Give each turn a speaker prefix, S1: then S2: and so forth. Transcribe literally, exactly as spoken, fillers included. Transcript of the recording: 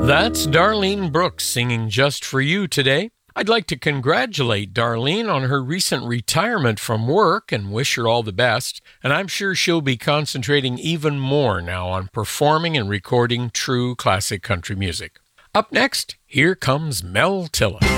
S1: That's Darlene Brooks singing Just For You today. I'd like to congratulate Darlene on her recent retirement from work and wish her all the best, and I'm sure she'll be concentrating even more now on performing and recording true classic country music. Up next, here comes Mel Tillis.